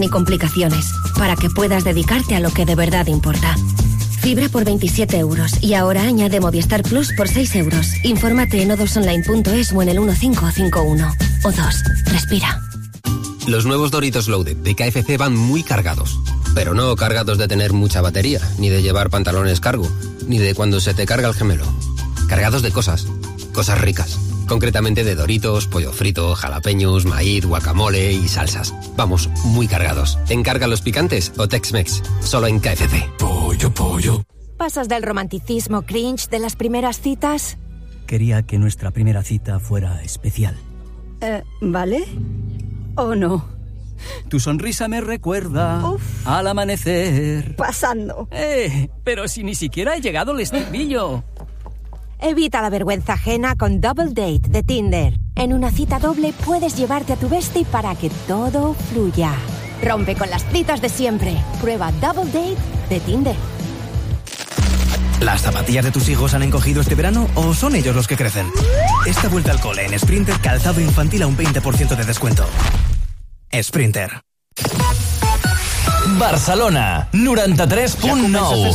ni complicaciones, para que puedas dedicarte a lo que de verdad importa. Fibra por 27 euros y ahora añade Movistar Plus por 6 euros. Infórmate en odosonline.es o en el 1551. O2. Respira. Los nuevos Doritos Loaded de KFC van muy cargados. Pero no cargados de tener mucha batería, ni de llevar pantalones cargo, ni de cuando se te carga el gemelo. Cargados de cosas ricas. Concretamente de Doritos, pollo frito, jalapeños, maíz, guacamole y salsas. Vamos, muy cargados. Encarga los picantes o Tex-Mex. Solo en KFC. Pollo. ¿Pasas del romanticismo cringe de las primeras citas? Quería que nuestra primera cita fuera especial. ¿Vale? ¿O no? Tu sonrisa me recuerda al amanecer. Pasando. Pero si ni siquiera he llegado al estribillo. Evita la vergüenza ajena con Double Date de Tinder. En una cita doble puedes llevarte a tu bestie para que todo fluya. Rompe con las citas de siempre. Prueba Double Date de Tinder. ¿Las zapatillas de tus hijos han encogido este verano o son ellos los que crecen? Esta vuelta al cole en Sprinter, calzado infantil a un 20% de descuento. Sprinter. Barcelona, 93.9.